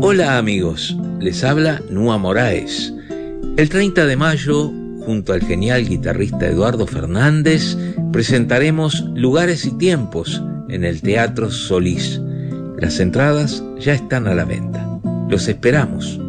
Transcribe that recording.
Hola amigos, les habla Nua Moraes. El 30 de mayo, junto al genial guitarrista Eduardo Fernández, presentaremos Lugares y Tiempos en el Teatro Solís. Las entradas ya están a la venta. Los esperamos.